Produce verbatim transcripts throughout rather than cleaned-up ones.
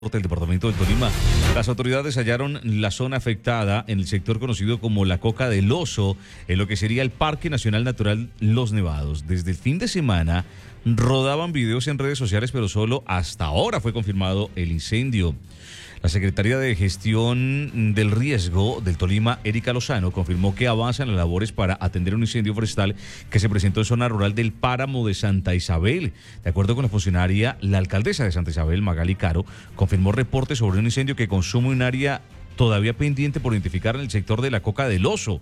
del departamento del Tolima. Las autoridades hallaron la zona afectada en el sector conocido como la Coca del Oso, en lo que sería el Parque Nacional Natural Los Nevados. Desde el fin de semana rodaban videos en redes sociales, pero solo hasta ahora fue confirmado el incendio. La Secretaría de Gestión del Riesgo del Tolima, Erika Lozano, confirmó que avanzan las labores para atender un incendio forestal que se presentó en zona rural del páramo de Santa Isabel. De acuerdo con la funcionaria, la alcaldesa de Santa Isabel, Magali Caro, confirmó reportes sobre un incendio que consume un área todavía pendiente por identificar en el sector de la Coca del Oso,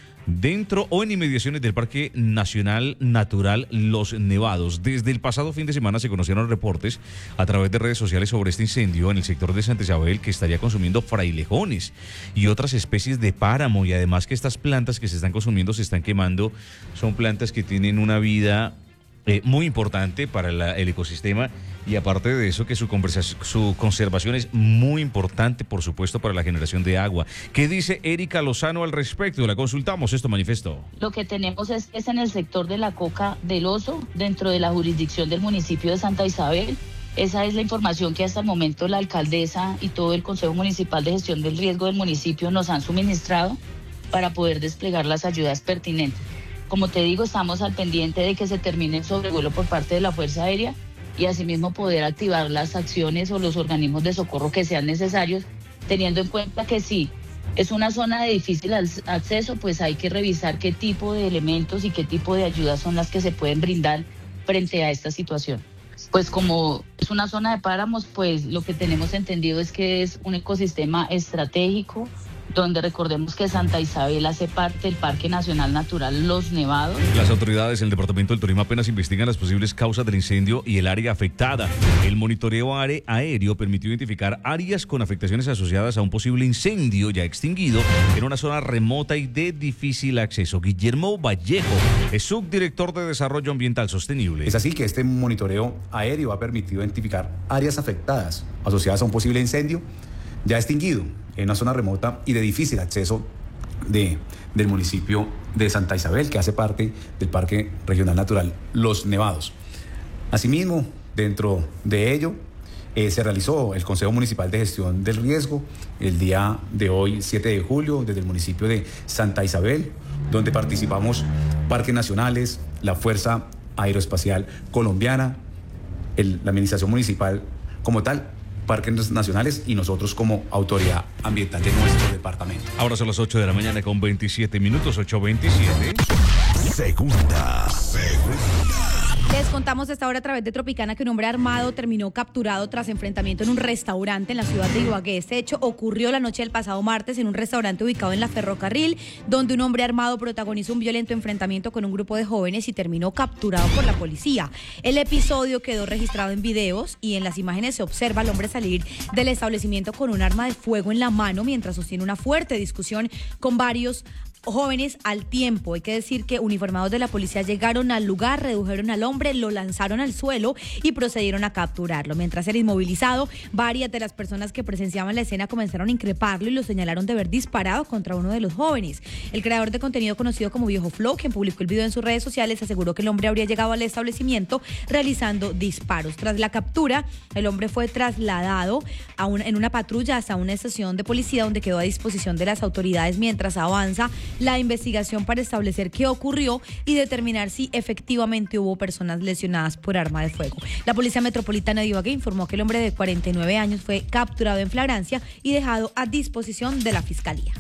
dentro o en inmediaciones del Parque Nacional Natural Los Nevados. Desde el pasado fin de semana se conocieron reportes a través de redes sociales sobre este incendio en el sector de Santa Isabel que estaría consumiendo frailejones y otras especies de páramo, y además que estas plantas que se están consumiendo, se están quemando, son plantas que tienen una vida eh, muy importante para la, el ecosistema, y aparte de eso que su, su conservación es muy importante, por supuesto, para la generación de agua. ¿Qué dice Erika Lozano al respecto? La consultamos, esto manifestó. Lo que tenemos es, es en el sector de la Coca del Oso, dentro de la jurisdicción del municipio de Santa Isabel. Esa es la información que hasta el momento la alcaldesa y todo el Consejo Municipal de Gestión del Riesgo del municipio nos han suministrado para poder desplegar las ayudas pertinentes. Como te digo, estamos al pendiente de que se termine el sobrevuelo por parte de la Fuerza Aérea y asimismo poder activar las acciones o los organismos de socorro que sean necesarios, teniendo en cuenta que sí, es una zona de difícil acceso, pues hay que revisar qué tipo de elementos y qué tipo de ayudas son las que se pueden brindar frente a esta situación. Pues como es una zona de páramos, pues lo que tenemos entendido es que es un ecosistema estratégico, donde recordemos que Santa Isabel hace parte del Parque Nacional Natural Los Nevados. Las autoridades del departamento del Tolima apenas investigan las posibles causas del incendio y el área afectada. El monitoreo aéreo permitió identificar áreas con afectaciones asociadas a un posible incendio ya extinguido en una zona remota y de difícil acceso. Guillermo Vallejo es subdirector de Desarrollo Ambiental Sostenible. Es así que este monitoreo aéreo ha permitido identificar áreas afectadas asociadas a un posible incendio ya extinguido en una zona remota y de difícil acceso de, del municipio de Santa Isabel, que hace parte del Parque Regional Natural Los Nevados. Asimismo, dentro de ello, eh, se realizó el Consejo Municipal de Gestión del Riesgo el día de hoy, siete de julio, desde el municipio de Santa Isabel, donde participamos parques nacionales, la Fuerza Aeroespacial Colombiana, el, la Administración Municipal como tal, parques nacionales y nosotros como autoridad ambiental de nuestro departamento. Ahora son las ocho de la mañana con veintisiete minutos, ocho veintisiete. Segunda, segunda. Les contamos a esta hora a través de Tropicana que un hombre armado terminó capturado tras enfrentamiento en un restaurante en la ciudad de Ibagué. Este hecho ocurrió la noche del pasado martes en un restaurante ubicado en la Ferrocarril, donde un hombre armado protagonizó un violento enfrentamiento con un grupo de jóvenes y terminó capturado por la policía. El episodio quedó registrado en videos y en las imágenes se observa al hombre salir del establecimiento con un arma de fuego en la mano mientras sostiene una fuerte discusión con varios jóvenes al tiempo. Hay que decir que uniformados de la policía llegaron al lugar, redujeron al hombre, lo lanzaron al suelo y procedieron a capturarlo. Mientras era inmovilizado, varias de las personas que presenciaban la escena comenzaron a increparlo y lo señalaron de haber disparado contra uno de los jóvenes. El creador de contenido conocido como Viejo Flow, quien publicó el video en sus redes sociales, aseguró que el hombre habría llegado al establecimiento realizando disparos. Tras la captura, el hombre fue trasladado a un, en una patrulla hasta una estación de policía donde quedó a disposición de las autoridades mientras avanza la investigación para establecer qué ocurrió y determinar si efectivamente hubo personas lesionadas por arma de fuego. La Policía Metropolitana de Ibagué informó que el hombre de cuarenta y nueve años fue capturado en flagrancia y dejado a disposición de la Fiscalía.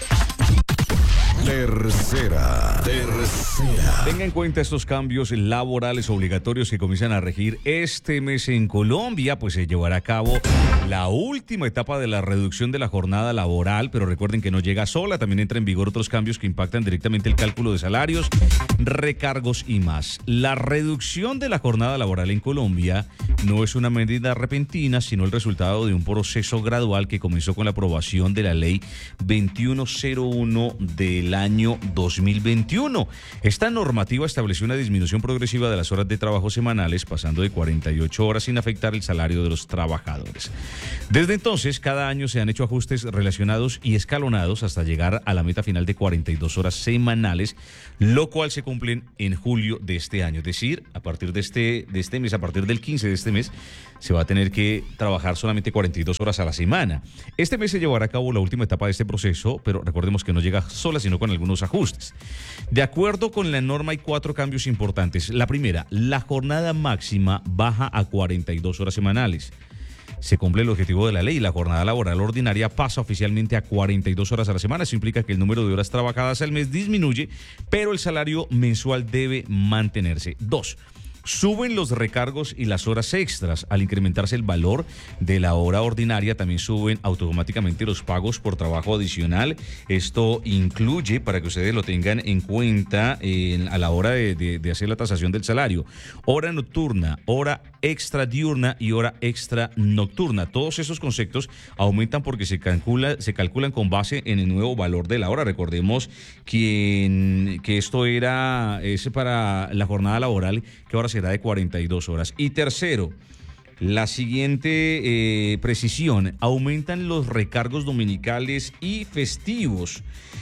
Tercera, tercera. Tenga en cuenta estos cambios laborales obligatorios que comienzan a regir este mes en Colombia, pues se llevará a cabo la última etapa de la reducción de la jornada laboral, pero recuerden que no llega sola, también entra en vigor otros cambios que impactan directamente el cálculo de salarios, recargos y más. La reducción de la jornada laboral en Colombia no es una medida repentina, sino el resultado de un proceso gradual que comenzó con la aprobación de la ley veintiuno cero uno del año dos mil veintiuno. Esta normativa estableció una disminución progresiva de las horas de trabajo semanales, pasando de cuarenta y ocho horas sin afectar el salario de los trabajadores. Desde entonces, cada año se han hecho ajustes relacionados y escalonados hasta llegar a la meta final de cuarenta y dos horas semanales, lo cual se cumplen en julio de este año. Es decir, a partir de este, de este mes, a partir del quince de este mes, se va a tener que trabajar solamente cuarenta y dos horas a la semana. Este mes se llevará a cabo la última etapa de este proceso, pero recordemos que no llega sola, sino con algunos ajustes. De acuerdo con la norma, hay cuatro cambios importantes. La primera, la jornada máxima baja a cuarenta y dos horas semanales. Se cumple el objetivo de la ley. La jornada laboral ordinaria pasa oficialmente a cuarenta y dos horas a la semana. Eso implica que el número de horas trabajadas al mes disminuye, pero el salario mensual debe mantenerse. Dos, suben los recargos y las horas extras. Al incrementarse el valor de la hora ordinaria, también suben automáticamente los pagos por trabajo adicional. Esto incluye, para que ustedes lo tengan en cuenta eh, a la hora de, de, de hacer la tasación del salario, hora nocturna, hora extra diurna y hora extra nocturna. Todos esos conceptos aumentan porque se calcula, se calculan con base en el nuevo valor de la hora. Recordemos que, que esto era ese para la jornada laboral, que ahora será de cuarenta y dos horas. Y tercero, la siguiente eh, precisión: aumentan los recargos dominicales y festivos.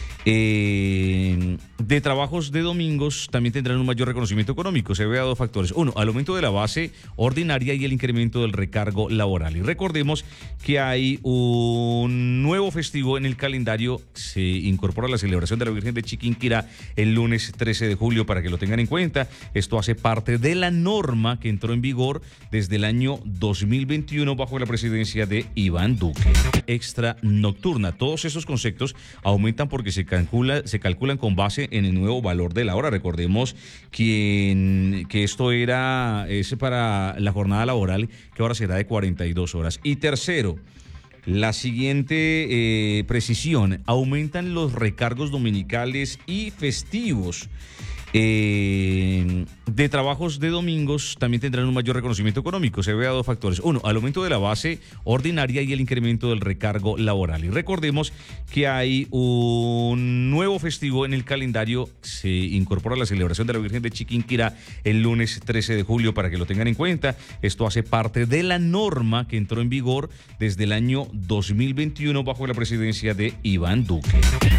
Eh, de trabajos de domingos también tendrán un mayor reconocimiento económico. Se ve a dos factores. Uno, al aumento de la base ordinaria y el incremento del recargo laboral. Y recordemos que hay un nuevo festivo en el calendario. Se incorpora la celebración de la Virgen de Chiquinquirá el lunes trece de julio, para que lo tengan en cuenta. Esto hace parte de la norma que entró en vigor desde el año dos mil veintiuno bajo la presidencia de Iván Duque. Extra nocturna. Todos esos conceptos aumentan porque se calcula, se calculan con base en el nuevo valor de la hora. Recordemos que, que esto era ese para la jornada laboral, que ahora será de cuarenta y dos horas. Y tercero, la siguiente eh, precisión: aumentan los recargos dominicales y festivos. Eh, de trabajos de domingos también tendrán un mayor reconocimiento económico. Se ve a dos factores. Uno, al aumento de la base ordinaria y el incremento del recargo laboral. Y recordemos que hay un nuevo festivo en el calendario. Se incorpora la celebración de la Virgen de Chiquinquirá el lunes trece de julio, para que lo tengan en cuenta. Esto hace parte de la norma que entró en vigor desde el año dos mil veintiuno bajo la presidencia de Iván Duque.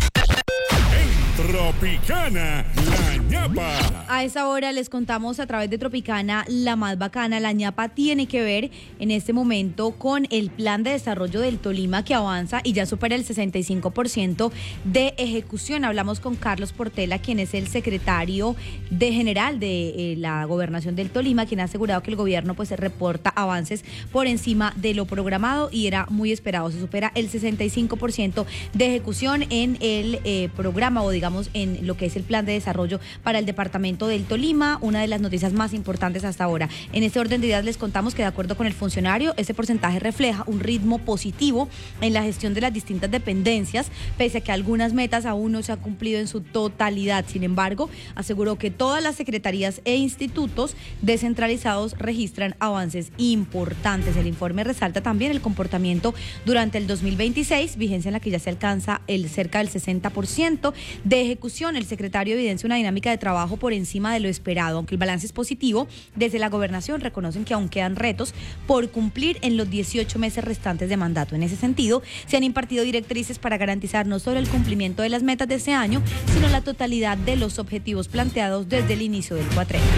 Tropicana, la ñapa. A esa hora les contamos a través de Tropicana la más bacana. La ñapa tiene que ver en este momento con el plan de desarrollo del Tolima, que avanza y ya supera el sesenta y cinco por ciento de ejecución. Hablamos con Carlos Portela, quien es el secretario de general de eh, la gobernación del Tolima, quien ha asegurado que el gobierno pues reporta avances por encima de lo programado y era muy esperado. Se supera el sesenta y cinco por ciento de ejecución en el eh, programa, o digamos en lo que es el plan de desarrollo para el departamento del Tolima. Una de las noticias más importantes hasta ahora. En este orden de ideas les contamos que, de acuerdo con el funcionario, ese porcentaje refleja un ritmo positivo en la gestión de las distintas dependencias, pese a que algunas metas aún no se han cumplido en su totalidad. Sin embargo, aseguró que todas las secretarías e institutos descentralizados registran avances importantes. El informe resalta también el comportamiento durante el dos mil veintiséis, vigencia en la que ya se alcanza el cerca del sesenta por ciento de ejecución. El secretario evidencia una dinámica de trabajo por encima de lo esperado. Aunque el balance es positivo, desde la gobernación reconocen que aún quedan retos por cumplir en los dieciocho meses restantes de mandato. En ese sentido, se han impartido directrices para garantizar no solo el cumplimiento de las metas de este año, sino la totalidad de los objetivos planteados desde el inicio del cuatrenio.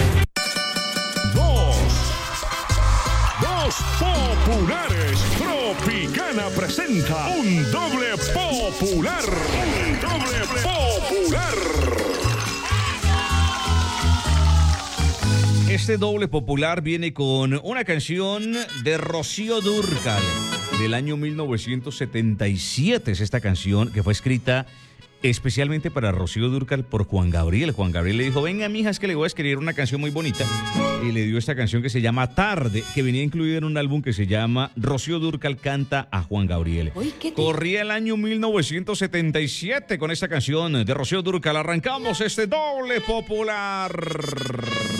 Dos. Dos populares. Tropicana presenta un doble popular. Un doble popular. Este doble popular viene con una canción de Rocío Dúrcal del año mil novecientos setenta y siete. Es esta canción que fue escrita especialmente para Rocío Dúrcal por Juan Gabriel. Juan Gabriel le dijo: venga, mija, es que le voy a escribir una canción muy bonita. Y le dio esta canción que se llama Tarde, que venía incluida en un álbum que se llama Rocío Dúrcal canta a Juan Gabriel. Uy, ¿qué te... Corría el año mil novecientos setenta y siete con esta canción de Rocío Dúrcal. Arrancamos este doble popular.